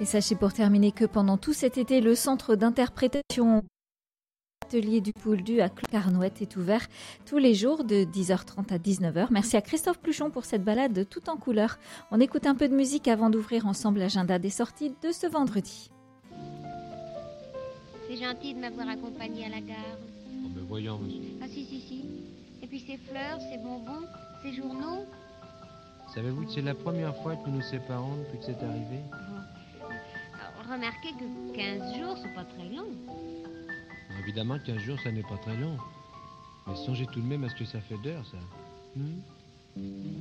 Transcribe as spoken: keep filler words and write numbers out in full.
Et sachez pour terminer que pendant tout cet été, le centre d'interprétation Atelier du Pouldu à Carnouët est ouvert tous les jours de dix heures trente à dix-neuf heures. Merci à Christophe Pluchon pour cette balade tout en couleurs. On écoute un peu de musique avant d'ouvrir ensemble l'agenda des sorties de ce vendredi. C'est gentil de m'avoir accompagné à la gare. Oh mais voyons, monsieur. Ah si, si, si. Et puis ces fleurs, ces bonbons, ces journaux. Savez-vous que c'est la première fois que nous nous séparons depuis que c'est arrivé? Oh. Alors, remarquez que quinze jours, c'est pas très long. Évidemment, quinze jours, ça n'est pas très long. Mais songez tout de même à ce que ça fait d'heures, ça. Hmm